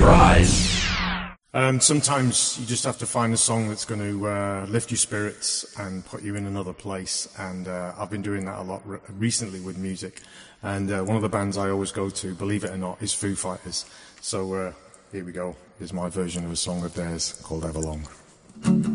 Enterprise. Sometimes you just have to find a song that's going to lift your spirits and put you in another place. And I've been doing that a lot recently with music. And one of the bands I always go to, believe it or not, is Foo Fighters. So here we go. Here's my version of a song of theirs called Everlong.